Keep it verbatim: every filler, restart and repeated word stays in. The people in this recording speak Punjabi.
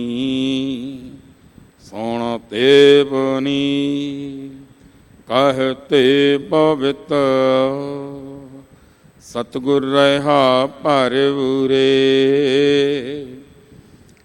ਸੁਣ ਤੇ ਬਨੀ ਕਹਤੇ ਪਵਿੱਤ ਸਤਿਗੁਰ ਰਹਾ ਭਰ ਬੂਰੇ।